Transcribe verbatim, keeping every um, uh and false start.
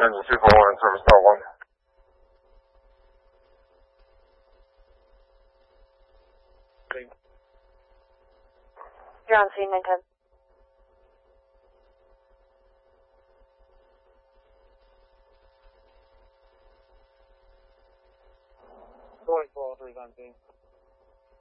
Engine two four one in service tower one. You're on scene, nine ten. Going four, three, on scene.